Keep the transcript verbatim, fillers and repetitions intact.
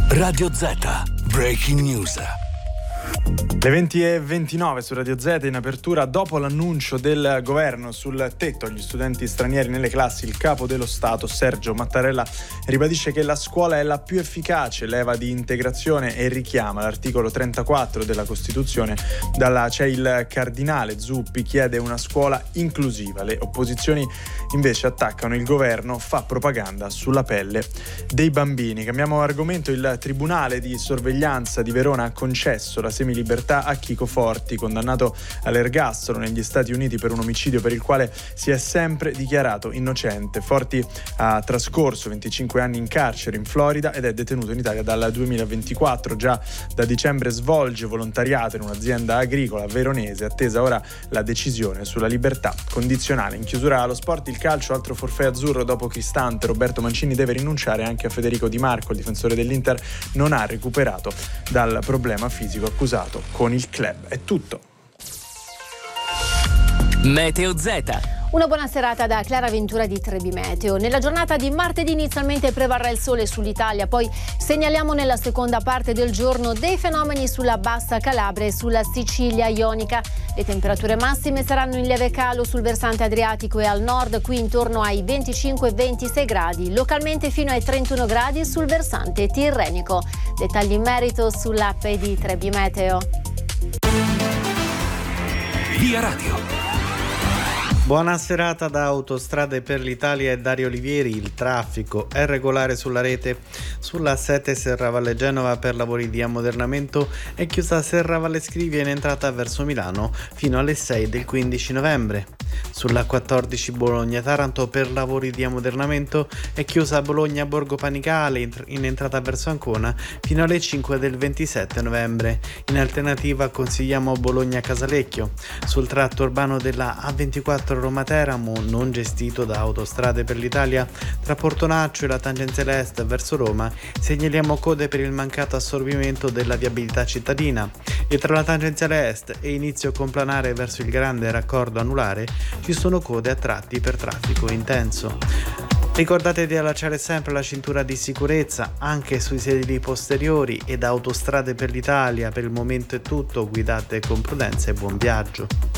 Radio Z, Breaking News. Le venti e ventinove su Radio Z, in apertura, dopo l'annuncio del governo sul tetto agli studenti stranieri nelle classi, il capo dello Stato Sergio Mattarella ribadisce che la scuola è la più efficace leva di integrazione e richiama l'articolo trentaquattro della Costituzione. Dalla c'è il cardinale Zuppi, chiede una scuola inclusiva. Le opposizioni invece attaccano il governo, fa propaganda sulla pelle dei bambini. Cambiamo argomento. Il Tribunale di sorveglianza di Verona ha concesso la semilibertà a Chico Forti, condannato all'ergastolo negli Stati Uniti per un omicidio per il quale si è sempre dichiarato innocente. Forti ha trascorso venticinque anni in carcere in Florida ed è detenuto in Italia dal duemilaventiquattro. Già da dicembre svolge volontariato in un'azienda agricola veronese, attesa ora la decisione sulla libertà condizionale. In chiusura allo sport, il calcio, altro forfait azzurro dopo Cristante. Roberto Mancini deve rinunciare anche a Federico Di Marco. Il difensore dell'Inter non ha recuperato dal problema fisico accusato con il club. È tutto. Meteo Z. Una buona serata da Clara Ventura di Trebi Meteo. Nella giornata di martedì inizialmente prevarrà il sole sull'Italia, poi segnaliamo nella seconda parte del giorno dei fenomeni sulla bassa Calabria e sulla Sicilia ionica. Le temperature massime saranno in lieve calo sul versante adriatico e al nord, qui intorno ai venticinque ventisei gradi, localmente fino ai trentuno gradi sul versante tirrenico. Dettagli in merito sull'app di Trebi Meteo. Via Radio. Buona serata da Autostrade per l'Italia e Dario Olivieri. Il traffico è regolare sulla rete. Sulla sette Serravalle Genova per lavori di ammodernamento è chiusa Serravalle Scrivia in entrata verso Milano fino alle sei del quindici novembre. Sulla quattordici Bologna Taranto per lavori di ammodernamento è chiusa Bologna Borgo Panicale in entrata verso Ancona fino alle cinque del ventisette novembre. In alternativa consigliamo Bologna Casalecchio. Sul tratto urbano della A ventiquattro Roma Teramo, non gestito da Autostrade per l'Italia, tra Portonaccio e la tangenziale est verso Roma, segnaliamo code per il mancato assorbimento della viabilità cittadina, e tra la tangenziale est e inizio complanare verso il grande raccordo anulare ci sono code a tratti per traffico intenso. Ricordate di allacciare sempre la cintura di sicurezza anche sui sedili posteriori, ed Autostrade per l'Italia per il momento è tutto. Guidate con prudenza e buon viaggio.